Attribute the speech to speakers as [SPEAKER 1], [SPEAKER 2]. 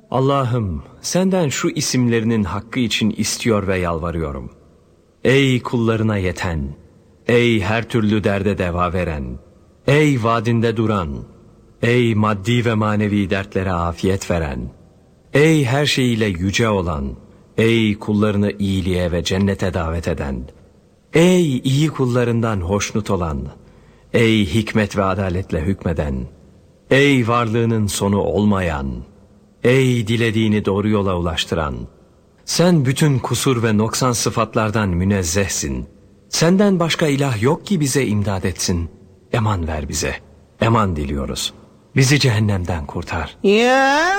[SPEAKER 1] Allah'ım, senden şu isimlerinin hakkı için istiyor ve yalvarıyorum. Ey kullarına yeten, ey her türlü derde deva veren, ey vaadinde duran, ey maddi ve manevi dertlere afiyet veren, ey her şeyiyle yüce olan, ey kullarını iyiliğe ve cennete davet eden, ey iyi kullarından hoşnut olan, ey hikmet ve adaletle hükmeden, ey varlığının sonu olmayan, ey dilediğini doğru yola ulaştıran, sen bütün kusur ve noksan sıfatlardan münezzehsin. Senden başka ilah yok ki bize imdad etsin. Eman ver bize, eman diliyoruz. Bizi cehennemden kurtar.
[SPEAKER 2] Ya